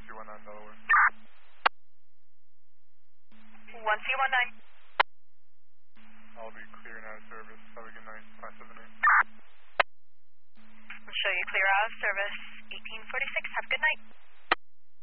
1219 Delaware. 1C19. I'll be clear and out of service. Have a good night. 578. We'll show you clear out of service. 1846. Have a good night.